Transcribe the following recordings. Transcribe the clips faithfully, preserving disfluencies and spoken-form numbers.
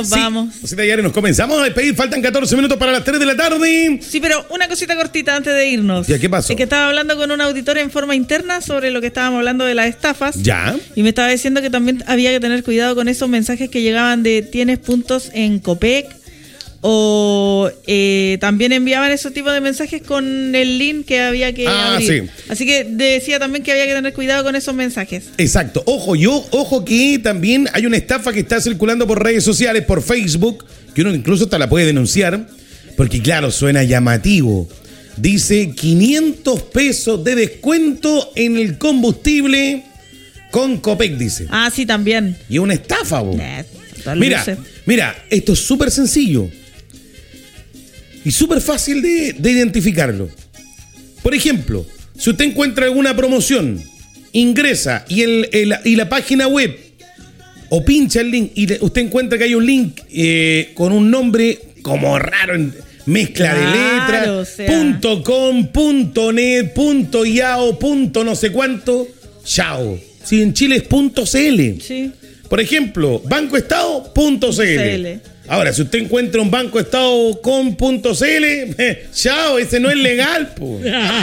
nos sí, vamos. Cosita diaria, nos comenzamos a despedir. Faltan catorce minutos para las tres de la tarde. Sí, pero una cosita cortita antes de irnos. ¿Ya qué pasó? Es que estaba hablando con un auditor en forma interna sobre lo que estábamos hablando de las estafas. Ya. Y me estaba diciendo que también había que tener cuidado con esos mensajes que llegaban de tienes puntos en Copec. O eh, también enviaban esos tipos de mensajes con el link que había que ah, abrir. Sí. Así que decía también que había que tener cuidado con esos mensajes. Exacto. Ojo, yo, ojo que también hay una estafa que está circulando por redes sociales, por Facebook, que uno incluso hasta la puede denunciar, porque claro, suena llamativo. Dice quinientos pesos de descuento en el combustible con Copec, dice. Ah, sí, también. Y es una estafa, bo. Eh, Mira, mira, esto es súper sencillo. Y súper fácil de, de identificarlo. Por ejemplo, si usted encuentra alguna promoción, ingresa y, el, el, y la página web o pincha el link y usted encuentra que hay un link eh, con un nombre como raro, en mezcla claro, de letras, o sea. punto .com, punto .net, punto .yao, punto no sé cuánto, chao. Si en Chile es punto .cl. Sí. Por ejemplo, bancoestado punto cl. Ahora, si usted encuentra un bancoestado con punto .cl, eh, chao, ese no es legal, po.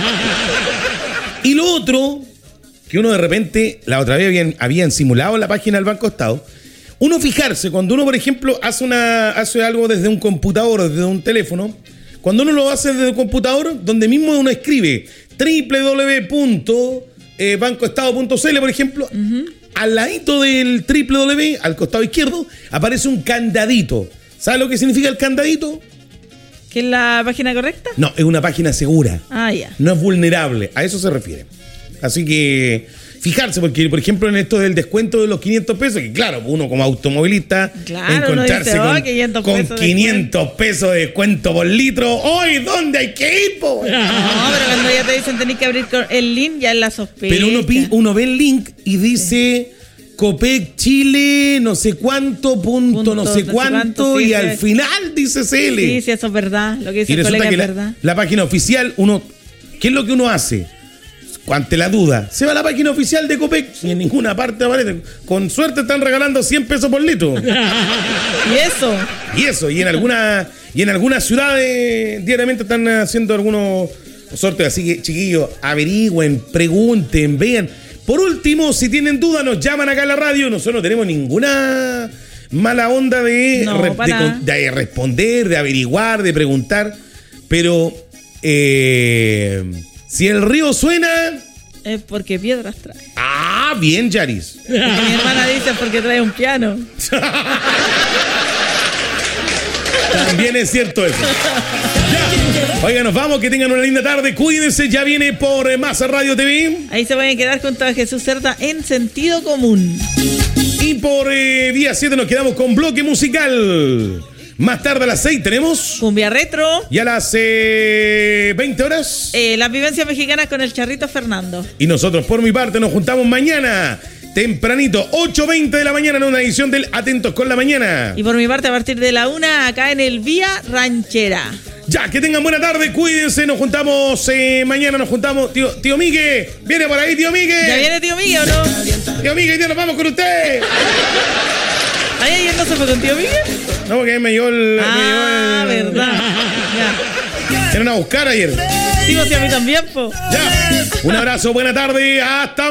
Y lo otro, que uno de repente, la otra vez habían, habían simulado la página del Banco Estado, uno fijarse, cuando uno, por ejemplo, hace, una, hace algo desde un computador o desde un teléfono, cuando uno lo hace desde un computador, donde mismo uno escribe doble u doble u doble u punto bancoestado punto cl, por ejemplo, uh-huh. Al ladito del doble u doble u doble u, al costado izquierdo, aparece un candadito. ¿Sabe lo que significa el candadito? ¿Que es la página correcta? No, es una página segura. Ah, ya. No es vulnerable, a eso se refiere. Así que fijarse, porque por ejemplo en esto del descuento de los quinientos pesos, que claro, uno como automovilista, claro, encontrarse dice, con, oh, quinientos con pesos quinientos pesos de descuento por litro, ¡hoy dónde hay que ir, po! No, pero cuando ya te dicen tenés que abrir el link, ya es la sospecha. Pero uno, uno ve el link y dice sí. Copec Chile, no sé cuánto, punto, punto no sé cuánto, cuánto sí, y sí. Al final dice C L. Sí, sí, eso es verdad, lo que dice y el colega es la, verdad. La página oficial, uno, ¿qué es lo que uno hace? Ante la duda, se va a la página oficial de Copec y en ninguna parte aparece. Con suerte están regalando cien pesos por litro. ¿Y eso? Y eso, y en alguna y en algunas ciudades diariamente están haciendo algunos sorteos. Así que, chiquillos, averigüen, pregunten, vean. Por último, si tienen duda, nos llaman acá a la radio. Nosotros no tenemos ninguna mala onda de, no, re, de, de responder, de averiguar, de preguntar. Pero eh, si el río suena... Es porque piedras trae. Ah, bien, Yaris. Mi hermana dice porque trae un piano. También es cierto eso. Ya. Oiga, nos vamos, que tengan una linda tarde. Cuídense, ya viene por Más Radio T V. Ahí se pueden quedar junto a Jesús Cerda en Sentido Común. Y por eh, día siete nos quedamos con bloque musical. Más tarde a las seis tenemos Cumbia Retro. Y a las eh, veinte horas eh, Las vivencias mexicanas con el Charrito Fernando. Y nosotros por mi parte nos juntamos mañana tempranito, ocho veinte de la mañana, en una edición del Atentos con la Mañana. Y por mi parte a partir de la una acá en el Vía Ranchera. Ya, que tengan buena tarde, cuídense, nos juntamos eh, mañana, nos juntamos. Tío, tío Migue, viene por ahí, tío Migue. ¿Ya viene tío Migue o no? Tío Migue, ya nos vamos con usted. ¿Ay, ayer no se fue con tío Migue? No, porque me dio el... Ah, me dio el... verdad. Ya. Era una buscar ayer. Sí, pues sí, a mí también, po. Ya, un abrazo, buena tarde, hasta